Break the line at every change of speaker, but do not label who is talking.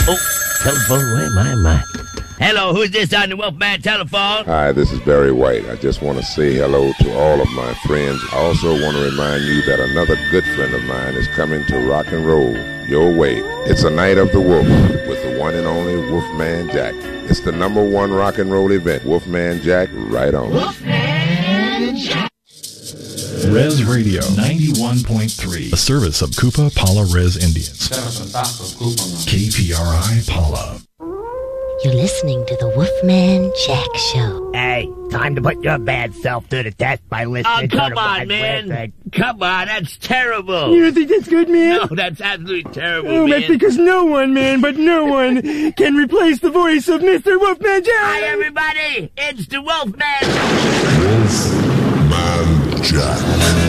Oh, telephone, where am I? Hello, who's this on the Wolfman telephone?
Hi, this is Barry White. I just want to say hello to all of my friends. I also want to remind you that another good friend of mine is coming to rock and roll your way. It's a Night of the Wolf with the one and only Wolfman Jack. It's the #1 rock and roll event. Wolfman Jack, right on.
Wolfman Jack.
Res Radio 91.3, a service of Kupa Pala Res Indians. KPRI Pala.
You're listening to the Wolfman Jack Show.
Hey, time to put your bad self to the test by listening to
come on, man. Come on, that's terrible.
You don't think that's good, man?
No, that's absolutely terrible,
Oh,
man.
that's because no one, man, but no one can replace the voice of Mr. Wolfman Jack.
Hi, everybody. It's the Wolfman.
Wolfman Jack.